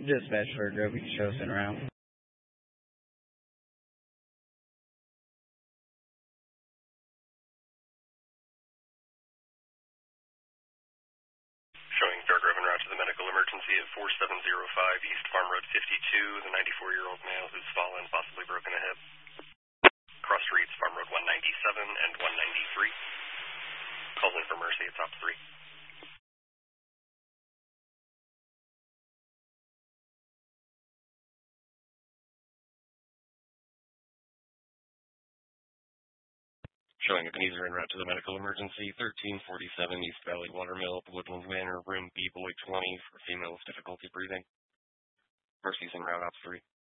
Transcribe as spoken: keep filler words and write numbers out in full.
Dispatch for Grove, you can show us in route. Showing Fairgrove en route to the medical emergency at four seven zero five East Farm Road fifty-two. The ninety-four-year-old male who's fallen, possibly broken a hip. Cross streets, Farm Road one ninety-seven and one ninety-three. Calls in for Mercy at top three. Showing a Ebenezer en route to the medical emergency, thirteen forty-seven East Valley Watermill, Woodlands Manor, room B, boy twenty, for female with difficulty breathing. Mercy's en route, op three.